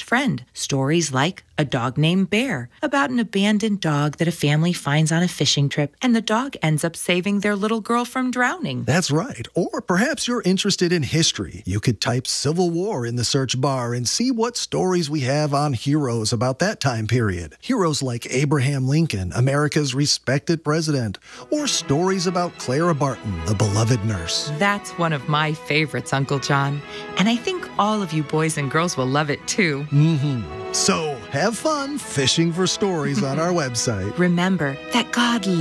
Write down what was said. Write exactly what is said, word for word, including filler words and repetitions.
friend. Stories like A Dog Named Bear, about an abandoned dog that a family finds on a fishing trip, and the dog ends up saving their little girl from drowning. That's right. Or perhaps you're interested in history. You could type Civil War in the search bar and see what stories we have on heroes about that time period. Heroes like Abraham Lincoln, America's respected president, or stories about Clara Barton, the beloved nurse. That's one of my favorites, Uncle John. And I think all of you boys and girls will love it too. Mm-hmm. So have fun fishing for stories on our website. Remember that God